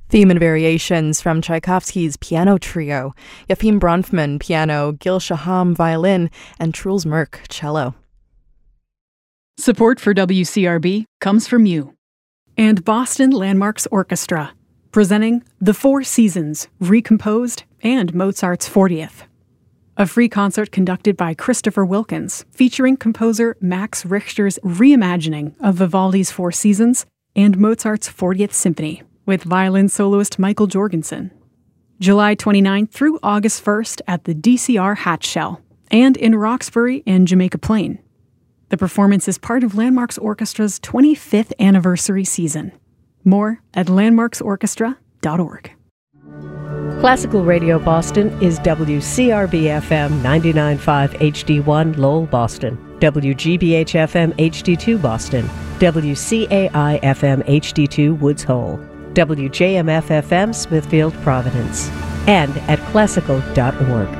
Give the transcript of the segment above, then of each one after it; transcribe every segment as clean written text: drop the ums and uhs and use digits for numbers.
Theme and Variations from Tchaikovsky's Piano Trio, Yefim Bronfman, piano, Gil Shaham, violin, and Truls Merk, cello. Support for WCRB comes from you and Boston Landmarks Orchestra, presenting The Four Seasons, Recomposed, and Mozart's 40th. A free concert conducted by Christopher Wilkins, featuring composer Max Richter's reimagining of Vivaldi's Four Seasons and Mozart's 40th Symphony, with violin soloist Michael Jorgensen. July 29th through August 1st at the DCR Hatch Shell, and in Roxbury and Jamaica Plain. The performance is part of Landmarks Orchestra's 25th anniversary season. More at landmarksorchestra.org. Classical Radio Boston is WCRB-FM 99.5 HD1 Lowell, Boston, WGBH-FM HD2 Boston, WCAI-FM HD2 Woods Hole, WJMF-FM Smithfield, Providence, and at classical.org.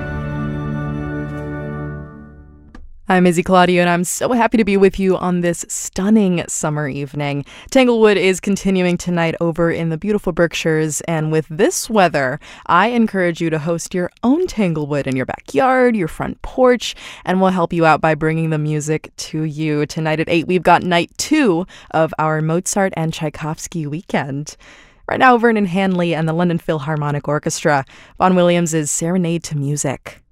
I'm Izzy Claudio, and I'm so happy to be with you on this stunning summer evening. Tanglewood is continuing tonight over in the beautiful Berkshires, and with this weather, I encourage you to host your own Tanglewood in your backyard, your front porch, and we'll help you out by bringing the music to you. Tonight at 8, we've got night 2 of our Mozart and Tchaikovsky weekend. Right now, Vernon Hanley and the London Philharmonic Orchestra, Vaughan Williams' Serenade to Music.